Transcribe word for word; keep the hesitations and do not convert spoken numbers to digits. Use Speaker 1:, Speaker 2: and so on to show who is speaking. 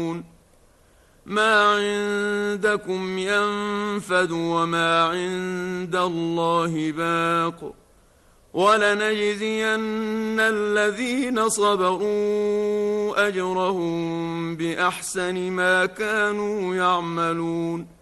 Speaker 1: ما عندكم ينفد وما عند الله باق ولنجزين الذين صبروا أجرهم بأحسن ما كانوا يعملون